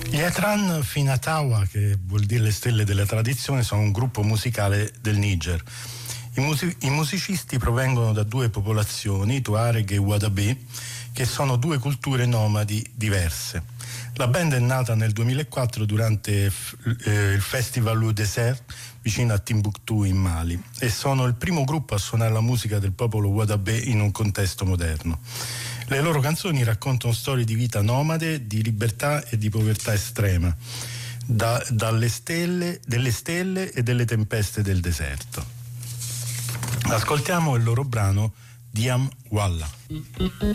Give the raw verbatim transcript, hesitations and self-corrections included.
Gli Atran Finatawa, che vuol dire le stelle della tradizione, sono un gruppo musicale del Niger. I, music- i musicisti provengono da due popolazioni, Tuareg e Wadabe, che sono due culture nomadi diverse. La band è nata nel duemilaquattro durante eh, il Festival au Désert vicino a Timbuktu in Mali e sono il primo gruppo a suonare la musica del popolo Wadabe in un contesto moderno. Le loro canzoni raccontano storie di vita nomade, di libertà e di povertà estrema, da, dalle stelle, delle stelle e delle tempeste del deserto. Ascoltiamo il loro brano Diam Walla.